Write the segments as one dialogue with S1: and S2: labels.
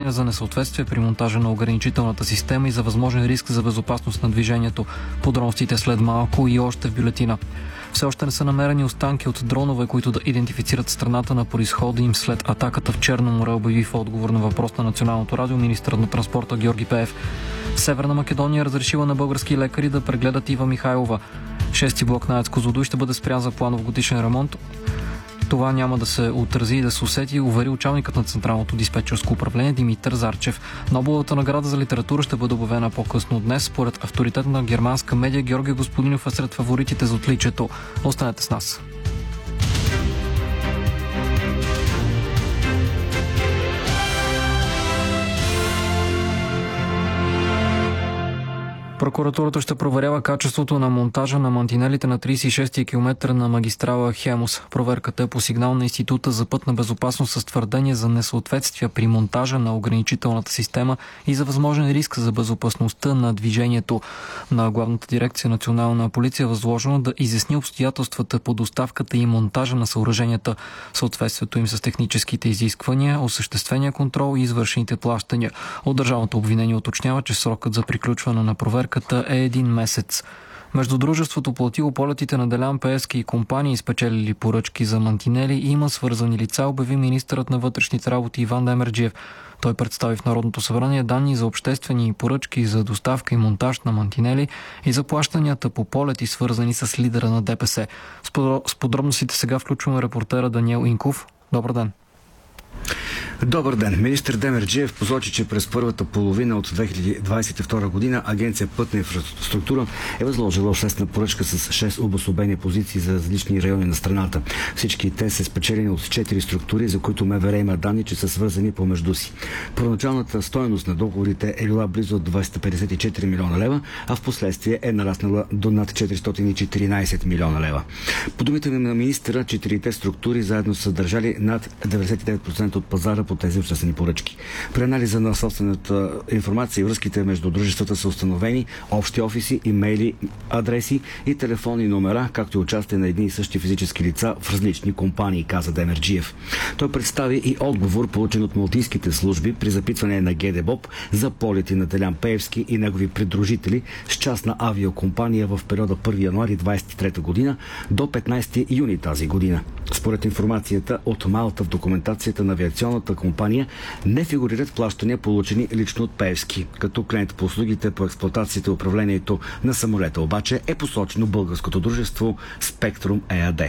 S1: предупреждение за несъответствие при монтажа на ограничителната система и за възможен риск за безопасност на движението. Подробностите след малко и още в бюлетина. Все още не са намерени останки от дронове, които да идентифицират страната на произхода им след атаката в Черно море, обяви в отговор на въпрос на Националното радио министърът на транспорта Георги Пеев. Северна Македония разрешила на български лекари да прегледат Ива Михайлова. 6-ти блок на АЕЦ Козлодуй ще бъде спрян за планов годишен ремонт. Това няма да се отрази и да се усети, увери очалникът на Централното диспетчерско управление Димитър Зарчев. Нобеловата награда за литература ще бъде обявена по-късно днес. Според авторитетна германска медия Георги Господинов е сред фаворитите за отличието. Останете с нас. Прокуратурата ще проверява качеството на монтажа на мантинелите на 36-ти километър на магистрала Хемус. Проверката е по сигнал на Института за пътна безопасност с твърдение за несъответствия при монтажа на ограничителната система и за възможен риск за безопасността на движението. На Главната дирекция Национална полиция е възложено да изясни обстоятелствата по доставката и монтажа на съоръженията, съответствието им с техническите изисквания, осъществения контрол и извършените плащания. От държавното обвинение уточнява, че срокът за приключване на проверката е 1 месец. Между дружеството платило полетите на Делян Пеевски и компании, спечелили поръчки за мантинели, има свързани лица, обяви министърът на вътрешните работи Иван Демерджиев. Той представи в Народното събрание данни за обществени поръчки за доставка и монтаж на мантинели и за плащанията по полети, свързани с лидера на ДПС. С подробностите сега включваме репортера Даниел Инков. Добър ден!
S2: Добър ден! Министър Демерджиев посочи, че през първата половина от 2022 година Агенция Пътна инфраструктура е възложила обществена поръчка с 6 обособени позиции за различни райони на страната. Всички те са спечелени от 4 структури, за които МВР има данни, че са свързани помежду си. Първоначалната стойност на договорите е била близо 254 милиона лева, а в последствие е нараснала до над 414 милиона лева. По думите на министъра, 4-те структури заедно са държали над 99% от пазара по тези обществени поръчки. При анализа на собствената информация и връзките между дружествата са установени общи офиси, имейли, адреси и телефонни номера, както и участие на едни и същи физически лица в различни компании, каза Демерджиев. Той представи и отговор, получен от малтийските служби при запитване на ГДБОП за полети на Делян Пеевски и негови придружители с частна авиокомпания в периода 1 януари 2023 година до 15 юни тази година. Според информацията от Малта в документацията на авиационната компания не фигурират плащания, получени лично от Пеевски. Като клиент по услугите по експлоатацията и управлението на самолета обаче е посочено българското дружество Спектрум ЕАД.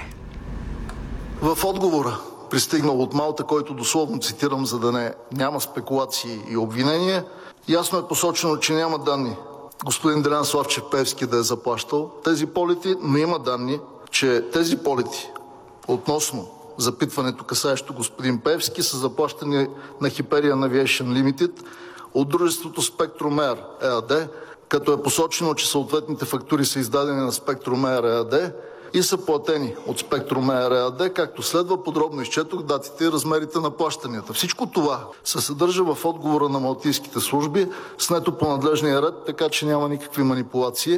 S3: В отговора, пристигнал от Малта, който дословно цитирам, за да няма спекулации и обвинения, ясно е посочено, че няма данни господин Делян Славчев Пеевски да е заплащал тези полети, но има данни, че тези полети относно запитването, касаещо господин Пеевски, са заплащани на Hyperion Aviation Limited от дружеството Spectrum Air EAD, като е посочено, че съответните фактури са издадени на Spectrum Air EAD и са платени от Spectrum Air EAD, както следва. Подробно изчетох датите и размерите на плащанията. Всичко това се съдържа в отговора на малтийските служби, снето по надлежния ред, така че няма никакви манипулации.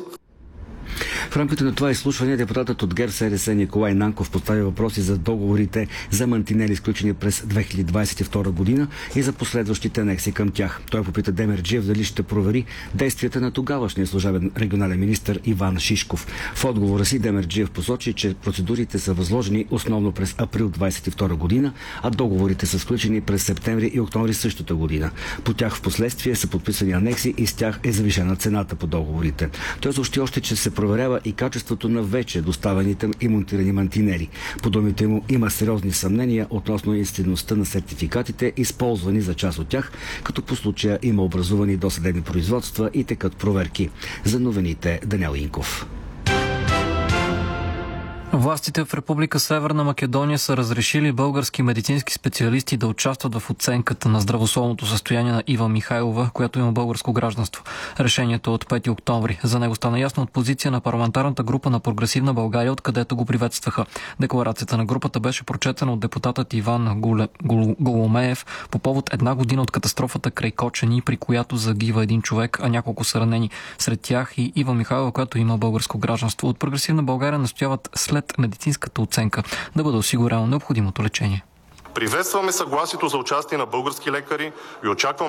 S2: В рамките на това изслушване депутатът от ГЕРБ-СДС Николай Нанков постави въпроси за договорите за мантинели, изключени през 2022 година и за последващите анекси към тях. Той попита Демерджиев дали ще провери действията на тогавашния служебен регионален министър Иван Шишков. В отговора си Демерджиев посочи, че процедурите са възложени основно през април 2022 година, а договорите са сключени през септември и октомври същата година. По тях в последствие са подписани анекси и с тях е завишена цената по договорите. Той съобщи още, че се проверява и качеството на вече доставените и монтирани мантинели. По думите му има сериозни съмнения относно истинността на сертификатите, използвани за част от тях, като по случая има образувани досъдебни производства и текат проверки. За новините Даниел Инков.
S1: Властите в Република Северна Македония са разрешили български медицински специалисти да участват в оценката на здравословното състояние на Ива Михайлова, която има българско гражданство. Решението е от 5 октомври. За него стана ясно от позиция на парламентарната група на Прогресивна България, откъдето го приветстваха. Декларацията на групата беше прочетена от депутатът Иван Голомеев по повод 1 година от катастрофата край Кочани, при която загива един човек, а няколко са ранени. Сред тях и Ива Михайлова, която има българско гражданство. От Прогресивна България настояват след медицинската оценка да бъде осигурено необходимото лечение.
S4: Приветстваме съгласието за участие на български лекари и очакваме